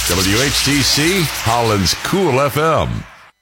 WHTC, Holland's Cool FM.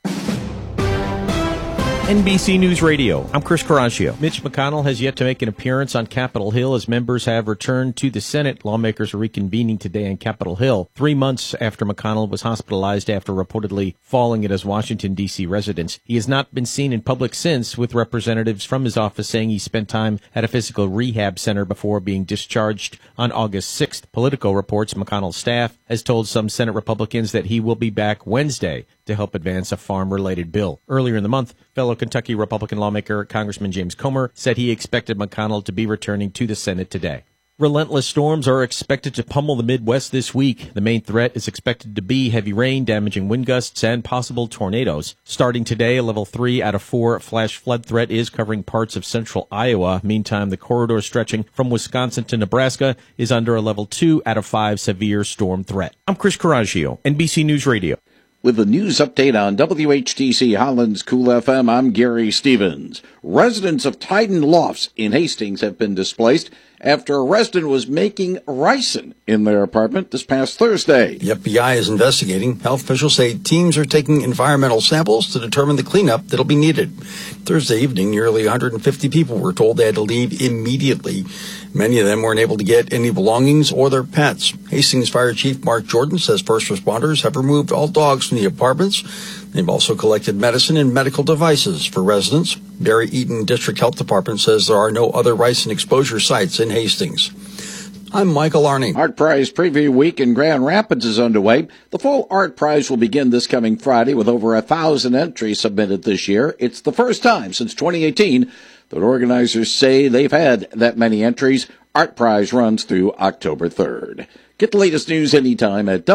NBC News Radio. I'm Chris Caraccio. Mitch McConnell has yet to make an appearance on Capitol Hill as members have returned to the Senate. Lawmakers are reconvening today on Capitol Hill, 3 months after McConnell was hospitalized after reportedly falling at his Washington, D.C. residence. He has not been seen in public since, with representatives from his office saying he spent time at a physical rehab center before being discharged on August 6th. Politico reports McConnell's staff has told some Senate Republicans that he will be back Wednesday to help advance a farm-related bill. Earlier in the month, fellow Kentucky Republican lawmaker Congressman James Comer said he expected McConnell to be returning to the Senate today. Relentless storms are expected to pummel the Midwest this week. The main threat is expected to be heavy rain, damaging wind gusts, and possible tornadoes. Starting today, a level 3 out of 4 flash flood threat is covering parts of central Iowa. Meantime, the corridor stretching from Wisconsin to Nebraska is under a level 2 out of 5 severe storm threat. I'm Chris Caraccio, NBC News Radio. With the news update on WHTC Holland's Cool FM, I'm Gary Stevens. Residents of Titan Lofts in Hastings have been displaced after a resident was making ricin in their apartment this past Thursday. The FBI is investigating. Health officials say teams are taking environmental samples to determine the cleanup that'll be needed. Thursday evening, nearly 150 people were told they had to leave immediately. Many of them weren't able to get any belongings or their pets. Hastings Fire Chief Mark Jordan says first responders have removed all dogs from the apartments. They've also collected medicine and medical devices for residents. Barry Eaton District Health Department says there are no other ricin exposure sites in Hastings. I'm Michael Arney. Art Prize Preview Week in Grand Rapids is underway. The full Art Prize will begin this coming Friday with over 1,000 entries submitted this year. It's the first time since 2018 that organizers say they've had that many entries. Art Prize runs through October 3rd. Get the latest news anytime at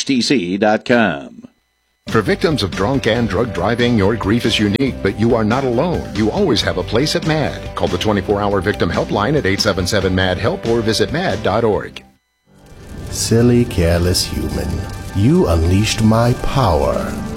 WHTC.com. For victims of drunk and drug driving, your grief is unique, but you are not alone. You always have a place at MAD. Call the 24-hour victim helpline at 877-MAD-HELP or visit mad.org. Silly, careless human. You unleashed my power.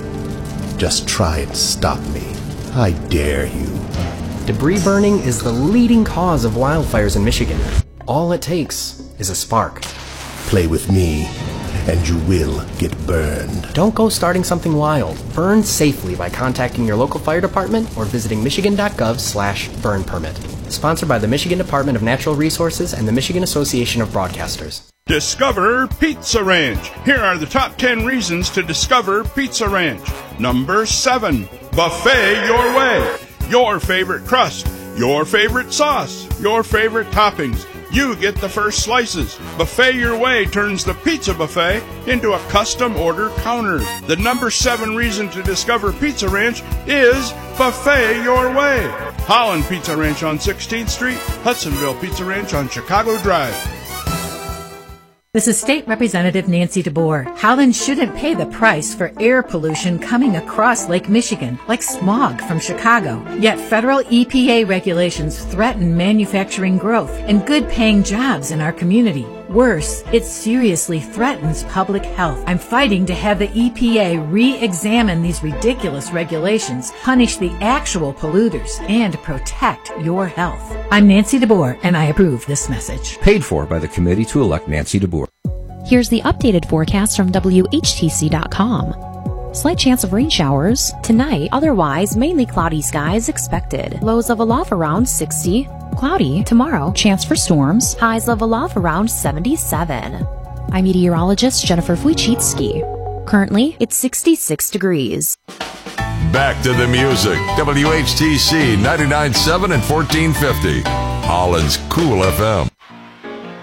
Just try and stop me. I dare you. Debris burning is the leading cause of wildfires in Michigan. All it takes is a spark. Play with me, and you will get burned. Don't go starting something wild. Burn safely by contacting your local fire department or visiting michigan.gov/burn permit. Sponsored by the Michigan Department of Natural Resources and the Michigan Association of Broadcasters. Discover Pizza Ranch. Here are the top 10 reasons to discover Pizza Ranch. Number 7, buffet your way. Your favorite crust, your favorite sauce, your favorite toppings. You get the first slices. Buffet Your Way turns the pizza buffet into a custom order counter. The number 7 reason to discover Pizza Ranch is Buffet Your Way. Holland Pizza Ranch on 16th Street, Hudsonville Pizza Ranch on Chicago Drive. This is State Representative Nancy DeBoer. Holland shouldn't pay the price for air pollution coming across Lake Michigan, like smog from Chicago. Yet federal EPA regulations threaten manufacturing growth and good-paying jobs in our community. Worse, it seriously threatens public health. I'm fighting to have the EPA re-examine these ridiculous regulations, punish the actual polluters, and protect your health. I'm Nancy DeBoer, and I approve this message. Paid for by the committee to elect Nancy DeBoer. Here's the updated forecast from WHTC.com. Slight chance of rain showers tonight, otherwise mainly cloudy skies expected. Lows level off around 60. Cloudy tomorrow, chance for storms. Highs level off around 77. I'm meteorologist Jennifer Wojcicki. Currently, it's 66 degrees. Back to the music. WHTC 99.7 and 1450. Holland's Cool FM.